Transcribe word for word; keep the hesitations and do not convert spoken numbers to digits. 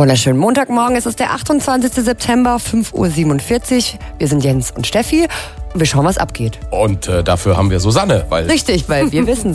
Wunderschönen Montagmorgen, es ist der achtundzwanzigster September, fünf Uhr siebenundvierzig. Wir sind Jens und Steffi. Wir schauen, was abgeht. Und äh, dafür haben wir Susanne, weil... Richtig, weil wir wissen